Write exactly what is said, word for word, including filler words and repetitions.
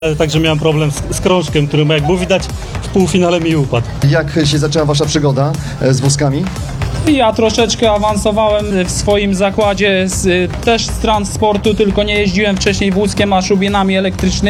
Także miałem problem z, z krążkiem, który jak było widać w półfinale mi upadł. Jak się zaczęła wasza przygoda e, z wózkami? Ja troszeczkę awansowałem w swoim zakładzie z, też z transportu, tylko nie jeździłem wcześniej wózkiem, a szubinami elektrycznymi.